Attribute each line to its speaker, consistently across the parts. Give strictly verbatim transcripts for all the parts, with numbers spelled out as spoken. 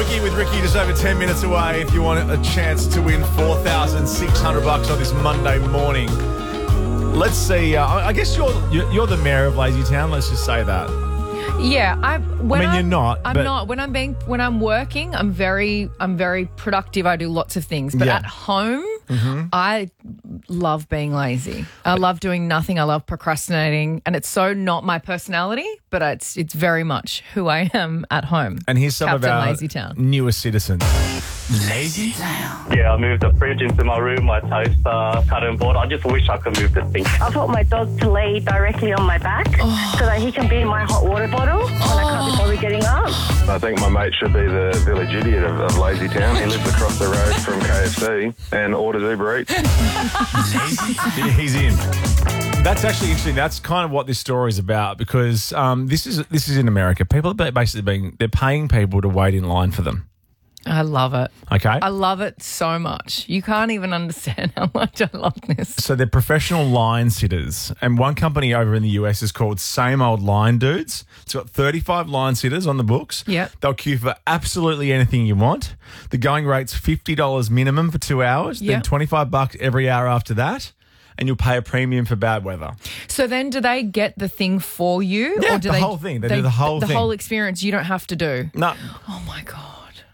Speaker 1: Quickie with Ricky just over ten minutes away. If you want a chance to win four thousand six hundred bucks on this Monday morning. Let's see. Uh, I guess you're you're the mayor of Lazy Town. Let's just say that.
Speaker 2: Yeah, I. When
Speaker 1: I mean,
Speaker 2: I'm,
Speaker 1: you're not.
Speaker 2: I'm
Speaker 1: but
Speaker 2: not. When I'm being, when I'm working, I'm very, I'm very productive. I do lots of things. But
Speaker 1: Yeah.
Speaker 2: at home,
Speaker 1: Mm-hmm.
Speaker 2: I love being lazy. I love doing nothing. I love procrastinating, and it's so not my personality, but it's it's very much who I am at home.
Speaker 1: And here's some
Speaker 2: Captain
Speaker 1: of our
Speaker 2: Lazy Town.
Speaker 1: newest citizens.
Speaker 3: Lazy Town.
Speaker 4: Yeah, I moved the fridge into my room, my toaster, cutting board. I just wish I could move the sink.
Speaker 5: I taught my dog to lay directly on my back so that he can be in my hot water bottle when I can't be bothered getting up.
Speaker 6: I think my mate should be the village idiot of, of Lazy Town. He lives across the road from K F C and orders Uber Eats.
Speaker 1: He's in. That's actually interesting. That's kind of what this story is about because um, this is this is in America. People are basically being they're paying people to wait in line for them.
Speaker 2: I love it.
Speaker 1: Okay.
Speaker 2: I love it so much. You can't even understand how much I love this.
Speaker 1: So they're professional line sitters. And one company over in the U S is called Same Old Line Dudes. It's got thirty-five line sitters on the books.
Speaker 2: Yep.
Speaker 1: They'll queue for absolutely anything you want. The going rate's fifty dollars minimum for two hours,
Speaker 2: Yep.
Speaker 1: then twenty-five bucks every hour after that. And you'll pay a premium for bad weather.
Speaker 2: So then do they get the thing for you?
Speaker 1: Yeah,
Speaker 2: or do
Speaker 1: the
Speaker 2: they,
Speaker 1: whole thing. They do the whole
Speaker 2: the
Speaker 1: thing.
Speaker 2: whole experience you don't have to do.
Speaker 1: No.
Speaker 2: Oh, my God.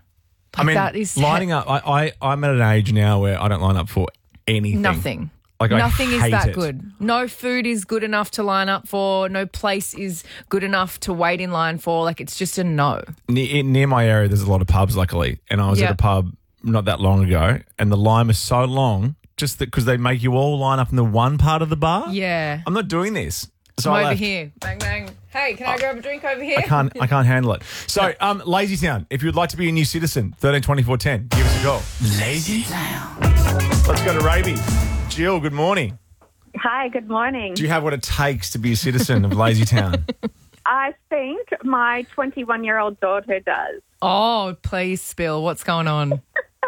Speaker 1: I mean,
Speaker 2: that is
Speaker 1: lining up, I, I, I'm at an age now where I don't line up for anything.
Speaker 2: Nothing.
Speaker 1: Like, I
Speaker 2: Nothing is
Speaker 1: hate
Speaker 2: that
Speaker 1: it.
Speaker 2: good. No food is good enough to line up for. No place is good enough to wait in line for. Like, it's just a no.
Speaker 1: Near, near my area, there's a lot of pubs, luckily. And I was
Speaker 2: Yep.
Speaker 1: at a pub not that long ago, and the line was so long just because they make you all line up in the one part of the bar.
Speaker 2: Yeah.
Speaker 1: I'm not doing this. So
Speaker 2: I'm
Speaker 1: I
Speaker 2: over
Speaker 1: left.
Speaker 2: here. Bang, bang. Hey, can I grab a drink over here?
Speaker 1: I can't. I can't handle it. So, um, Lazy Town. If you'd like to be a new citizen, thirteen twenty-four ten. Give us a call.
Speaker 3: Lazy Town.
Speaker 1: Let's go to Raby. Jill. Good morning.
Speaker 5: Hi, good morning.
Speaker 1: Do you have what it takes to be a citizen of Lazy Town?
Speaker 5: I think my twenty-one-year-old daughter does.
Speaker 2: Oh, please spill. What's going on?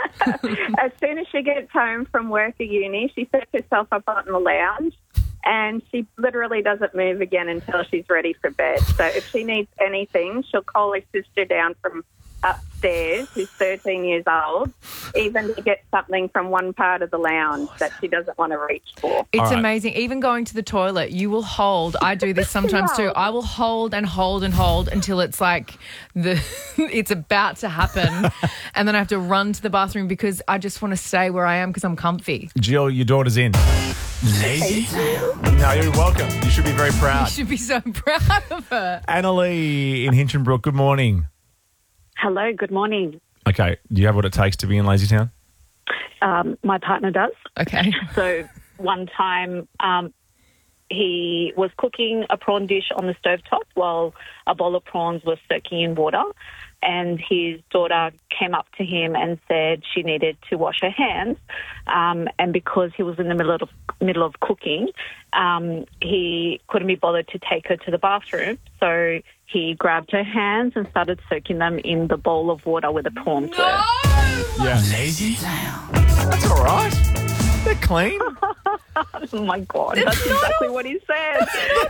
Speaker 5: As soon as she gets home from work or uni, she sets herself up out in the lounge and she literally doesn't move again until she's ready for bed. So if she needs anything, she'll call her sister down from upstairs, who's thirteen years old, even to get something from one part of the lounge that she doesn't want to reach for.
Speaker 2: It's
Speaker 1: All right.
Speaker 2: amazing. Even going to the toilet, you will hold. I do this sometimes too. I will hold and hold and hold until it's like the it's about to happen, and then I have to run to the bathroom because I just want to stay where I am because I'm comfy.
Speaker 1: Jill, your daughter's in.
Speaker 3: Lazy Town.
Speaker 1: No, you're welcome. You should be very
Speaker 2: You
Speaker 1: proud.
Speaker 2: should be so proud of her.
Speaker 1: Annalie in Hinchinbrook. Good morning.
Speaker 7: Hello, good morning.
Speaker 1: Okay. Do you have what it takes to be in Lazy Town?
Speaker 7: Um, my partner does.
Speaker 2: Okay.
Speaker 7: So one time um, he was cooking a prawn dish on the stovetop while a bowl of prawns was soaking in water, and his daughter came up to him and said she needed to wash her hands. Um, and because he was in the middle of middle of cooking, um, he couldn't be bothered to take her to the bathroom. So he grabbed her hands and started soaking them in the bowl of water where the prawns were.
Speaker 1: Yeah.
Speaker 3: Lazy Town.
Speaker 1: That's all right. They're clean.
Speaker 7: Oh, my God. That's exactly what he said.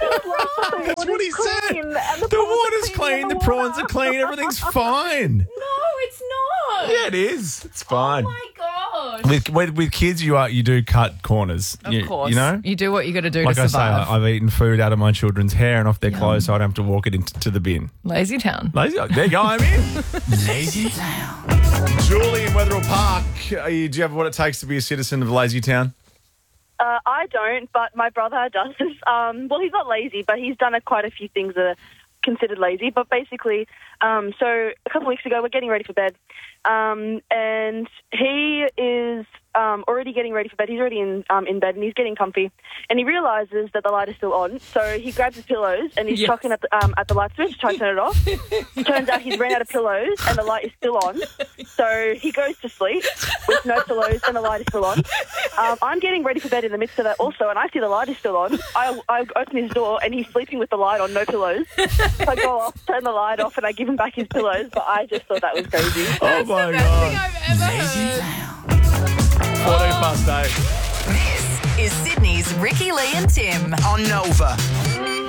Speaker 1: That's what he said. The water's clean. The prawns are clean. Everything's fine.
Speaker 2: No, it's not.
Speaker 1: Yeah, it is. It's fine.
Speaker 2: Oh, my gosh.
Speaker 1: With, with with kids, you are you do cut corners.
Speaker 2: Of
Speaker 1: you,
Speaker 2: course.
Speaker 1: You know,
Speaker 2: You do what you got to do
Speaker 1: like
Speaker 2: to
Speaker 1: I say,
Speaker 2: survive.
Speaker 1: I, I've eaten food out of my children's hair and off their clothes, so I don't have to walk it into to the bin.
Speaker 2: Lazy Town.
Speaker 1: Lazy, there you go. I'm in.
Speaker 3: Lazy Town.
Speaker 1: Julie in Wetherill Park. Are you, do you have what it takes to be a citizen of Lazy Town?
Speaker 8: Uh, I don't, but my brother does. Um, well, he's not lazy, but he's done a, quite a few things that are considered lazy. But basically, um, so a couple of weeks ago, we're getting ready for bed, um, and he is um, already getting ready for bed. He's already in um, in bed, and he's getting comfy. And he realises that the light is still on, so he grabs his pillows and he's
Speaker 2: Yes.
Speaker 8: chucking at the, um, at the light switch to try and turn it off. Turns out he's ran out of pillows, and the light is still on. So he goes to sleep with no pillows, and the light is still on. Um, I'm getting ready for bed in the midst of that also, and I see the light is still on. I, I open his door, and he's sleeping with the light on, no pillows. So I go off, turn the light off, and I give him back his pillows, but I just thought that was crazy.
Speaker 1: Oh my
Speaker 2: Best thing
Speaker 1: god!
Speaker 2: I've ever
Speaker 3: Lazy
Speaker 2: heard.
Speaker 3: Town.
Speaker 1: Fourteen past eight.
Speaker 9: This is Sydney's Ricky, Lee and Tim.
Speaker 3: On Nova.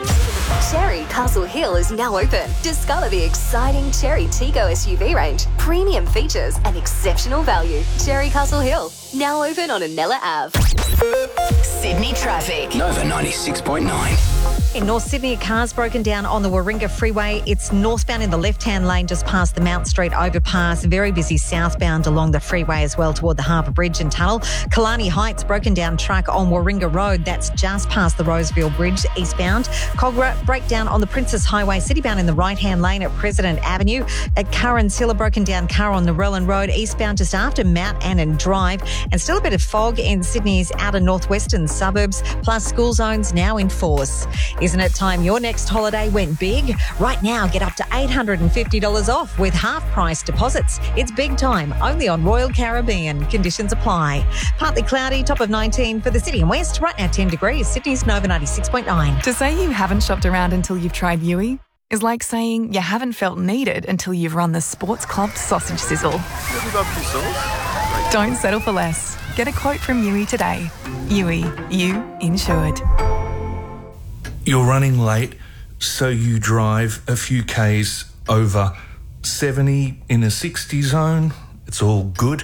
Speaker 9: Cherry Castle Hill is now open. Discover the exciting Cherry Tiggo S U V range, premium features and exceptional value. Cherry Castle Hill, now open on Anella Avenue.
Speaker 10: Sydney traffic.
Speaker 3: Nova ninety-six point nine.
Speaker 11: In North Sydney, a car's broken down on the Warringah Freeway. It's northbound in the left-hand lane just past the Mount Street overpass. Very busy southbound along the freeway as well toward the Harbour Bridge and Tunnel. Killarney Heights, broken down truck on Warringah Road. That's just past the Roseville Bridge eastbound. Cogra, breakdown on the Princess Highway citybound in the right-hand lane at President Avenue. At Curran's Hill, a broken down car on the Rellan Road eastbound just after Mount Annan Drive. And still a bit of fog in Sydney's outer northwestern suburbs, plus school zones now in force. Isn't it time your next holiday went big? Right now, get up to eight hundred fifty dollars off with half-price deposits. It's big time, only on Royal Caribbean. Conditions apply. Partly cloudy, top of nineteen for the city and west. Right now, ten degrees. Sydney's Nova ninety-six point nine.
Speaker 12: To say you haven't shopped around until you've tried Yui is like saying you haven't felt needed until you've run the Sports Club sausage sizzle. Don't settle for less. Get a quote from Yui today. Yui, you insured.
Speaker 13: You're running late, so you drive a few Ks over seventy in a sixty zone. It's all good.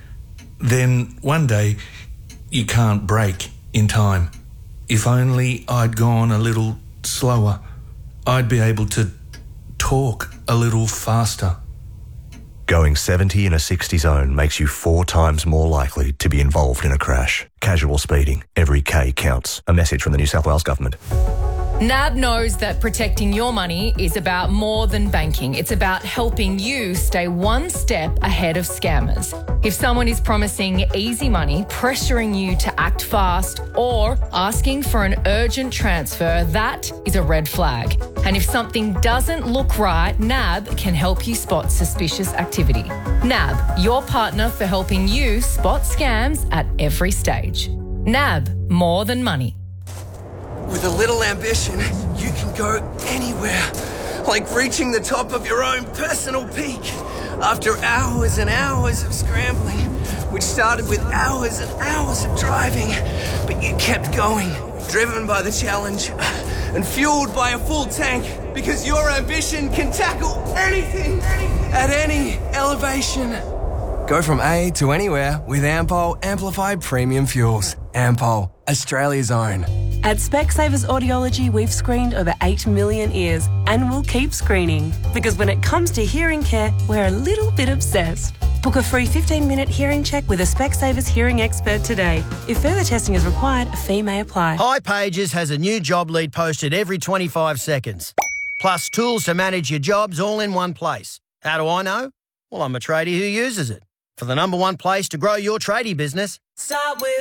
Speaker 13: Then one day, you can't brake in time. If only I'd gone a little slower, I'd be able to talk a little faster.
Speaker 14: Going seventy in a sixty zone makes you four times more likely to be involved in a crash. Casual speeding. Every K counts. A message from the New South Wales Government.
Speaker 2: N A B knows that protecting your money is about more than banking. It's about helping you stay one step ahead of scammers. If someone is promising easy money, pressuring you to act fast, or asking for an urgent transfer, that is a red flag. And if something doesn't look right, N A B can help you spot suspicious activity. N A B, your partner for helping you spot scams at every stage. N A B, more than money.
Speaker 15: With a little ambition, you can go anywhere, like reaching the top of your own personal peak. After hours and hours of scrambling, which started with hours and hours of driving, but you kept going, driven by the challenge and fueled by a full tank, because your ambition can tackle anything at any elevation. Go from A to anywhere with Ampol Amplified Premium Fuels. Ampol, Australia's own.
Speaker 16: At Specsavers Audiology, we've screened over eight million ears and we'll keep screening, because when it comes to hearing care, we're a little bit obsessed. Book a free fifteen minute hearing check with a Specsavers hearing expert today. If further testing is required, a fee may apply.
Speaker 17: hipages has a new job lead posted every twenty-five seconds. Plus tools to manage your jobs all in one place. How do I know? Well, I'm a tradie who uses it. For the number one place to grow your tradie business,
Speaker 16: start with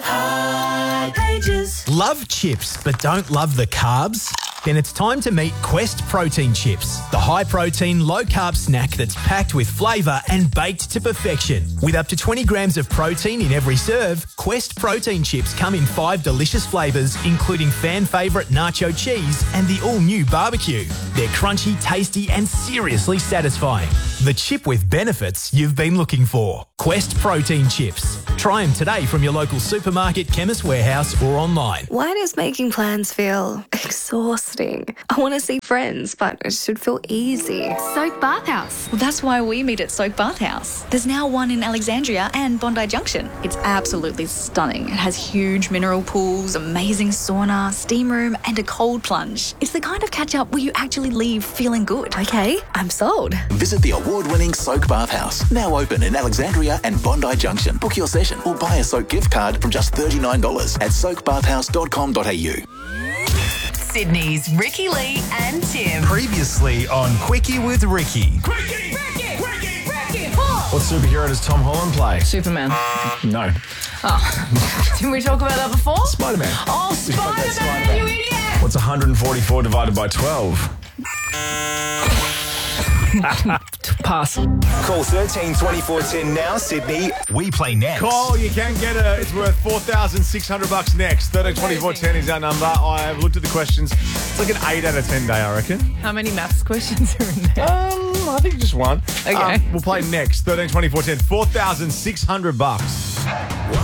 Speaker 16: hipages.
Speaker 18: Love chips but don't love the carbs? Then it's time to meet Quest Protein Chips, the high-protein, low-carb snack that's packed with flavour and baked to perfection. With up to twenty grams of protein in every serve, Quest Protein Chips come in five delicious flavours, including fan favourite nacho cheese and the all-new barbecue. They're crunchy, tasty and seriously satisfying. The chip with benefits you've been looking for. Quest Protein Chips. Try them today from your local supermarket, chemist warehouse or online.
Speaker 9: Why does making plans feel exhausting? I want to see friends, but it should feel easy.
Speaker 19: Soak Bathhouse. Well, that's why we meet at Soak Bathhouse. There's now one in Alexandria and Bondi Junction. It's absolutely stunning. It has huge mineral pools, amazing sauna, steam room, and a cold plunge. It's the kind of catch-up where you actually leave feeling good. Okay, I'm sold.
Speaker 20: Visit the award-winning Soak Bathhouse, now open in Alexandria and Bondi Junction. Book your session or buy a Soak gift card from just thirty-nine dollars at soak bathhouse dot com dot a u.
Speaker 10: Sydney's Ricky Lee and Tim.
Speaker 18: Previously on Quickie with Ricky.
Speaker 10: Ricky, Ricky, Ricky, Ricky.
Speaker 1: What superhero does Tom Holland play?
Speaker 2: Superman.
Speaker 1: No.
Speaker 2: Oh, didn't we talk about that before?
Speaker 1: Spider-Man.
Speaker 2: Oh,
Speaker 1: We spoke about
Speaker 2: Spider-Man,
Speaker 1: Spider-Man.
Speaker 2: you idiot!
Speaker 1: What's one hundred forty-four divided by twelve?
Speaker 2: Pass.
Speaker 18: Call thirteen twenty-four ten now, Sydney. We play next.
Speaker 1: Call, you can get it. It's worth four thousand six hundred bucks next. thirteen twenty-four ten is our number. I've looked at the questions. It's like an eight out of ten day, I reckon.
Speaker 2: How many maths questions are in there?
Speaker 1: Um, I think just one.
Speaker 2: Okay.
Speaker 1: Um, we'll play next. thirteen twenty-four ten. four thousand six hundred bucks.